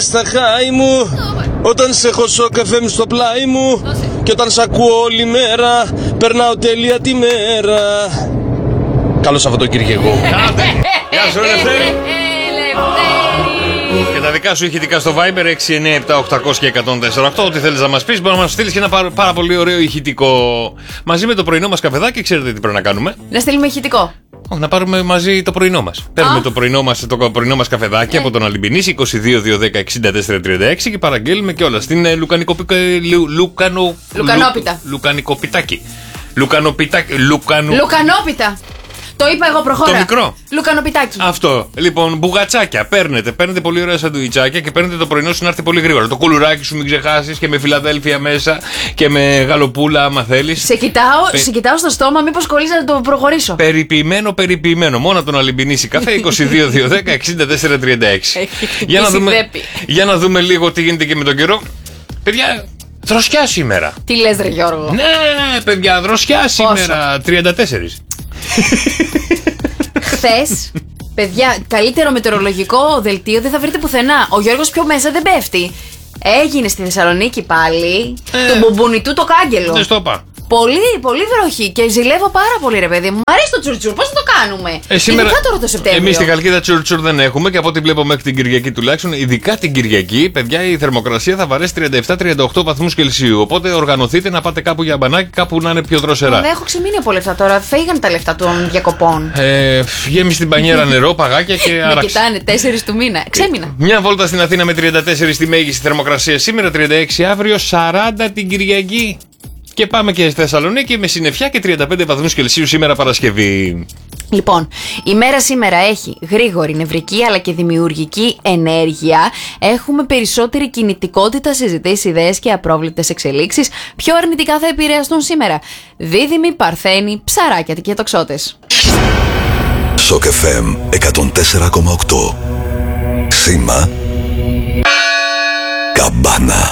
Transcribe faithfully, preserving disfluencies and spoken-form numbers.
στα χάη μου, όταν σε έχω στο καφέ μου στο πλάι μου, και όταν σ' ακούω όλη μέρα, περνάω τέλεια τη μέρα. Καλό Σαββατοκύριακο. Γεια σου Ελευθέρη. Και τα δικά σου ηχητικά στο Viber έξι εννιά επτά οκτακόσια και εκατόν τέσσερα οκτώ. Ό,τι θέλεις να μας πεις, μπορεί να μας στείλεις και ένα πάρα, πάρα πολύ ωραίο ηχητικό. Μαζί με το πρωινό μας καφεδάκι, ξέρετε τι πρέπει να κάνουμε. Να στείλουμε ηχητικό. Όχι, να πάρουμε μαζί το πρωινό μας. Παίρνουμε το πρωινό μας, το πρωινό μας καφεδάκι από τον Αλυμπινίση είκοσι δύο δύο δέκα εξήντα τέσσερα τριάντα έξι και παραγγέλνουμε κιόλα στην ε, Λουκανικοπι... Λου, Λουκανο... Λουκανόπιτα. Λουκανικοπιτάκι. Λουκανοπιτάκι. Λουκανο... Λουκανόπιτα. Το είπα εγώ, προχώρα. Το μικρό. Λουκανοπιτάκι. Αυτό. Λοιπόν, μπουγατσάκια. Παίρνετε, παίρνετε πολύ ωραία σαντουιτσάκια και παίρνετε το πρωινό σου να έρθει πολύ γρήγορα. Το κουλουράκι σου μην ξεχάσεις και με Φιλαδέλφια μέσα και με γαλοπούλα, άμα θέλεις. Σε κοιτάω, Πε... σε κοιτάω στο στόμα, μήπως κολλήσει να το προχωρήσω. Περιποιημένο, περιποιημένο. Μόνο τον Αλυμπινίση καφέ είκοσι δύο δύο δέκα εξήντα τέσσερα τριάντα έξι. για, να δούμε, για να δούμε λίγο τι γίνεται και με τον καιρό. Παιδιά, δροσιά σήμερα. Τι λες, ρε Γιώργο? Ναι, παιδιά, δροσιά σήμερα. τριάντα τέσσερα. Χθες, παιδιά, καλύτερο μετεωρολογικό δελτίο δεν θα βρείτε πουθενά. Ο Γιώργος πιο μέσα δεν πέφτει. Έγινε στη Θεσσαλονίκη πάλι ε, του μπουμπουνιτού το κάγκελο. Δεν στο είπα. Πολύ, πολύ βροχή και ζηλεύω πάρα πολύ, ρε παιδί μου. Μ' αρέσει το τσουρτσουρ, πώς θα το κάνουμε? Ε, σήμερα... Ειδικά τώρα το Σεπτέμβριο. Εμείς στη Χαλκίδα τσουρτσουρ δεν έχουμε και από ό,τι βλέπω μέχρι την Κυριακή τουλάχιστον, ειδικά την Κυριακή, παιδιά, η θερμοκρασία θα βαρέσει τριάντα επτά τριάντα οκτώ βαθμούς Κελσίου. Οπότε οργανωθείτε να πάτε κάπου για μπανάκι, κάπου να είναι πιο δροσερά. Δεν έχω ξεμείνει από λεφτά τώρα. Φύγαν τα λεφτά των διακοπών. Ε, γέμισε στην πανιέρα νερό, παγάκια και άραξε. Με κοιτάνε τέσσερις του μήνα. Ξέμεινα. Μια βόλτα στην Αθήνα με τριάντα τέσσερα στη μέγιστη θερμοκρασία σήμερα, τριάντα έξι αύριο, σαράντα την Κυριακή. Και πάμε και στη Θεσσαλονίκη με συννεφιά και τριάντα πέντε βαθμούς Κελσίου σήμερα Παρασκευή. Λοιπόν, η μέρα σήμερα έχει γρήγορη νευρική αλλά και δημιουργική ενέργεια. Έχουμε περισσότερη κινητικότητα, συζητήσεις, ιδέες και απρόβλεπτες εξελίξεις. Πιο αρνητικά θα επηρεαστούν σήμερα Δίδυμοι, Παρθένοι, Ψαράκια και Τοξότες. Σοκ εφ εμ εκατόν τέσσερα κόμμα οκτώ. Σήμα Καμπάνα.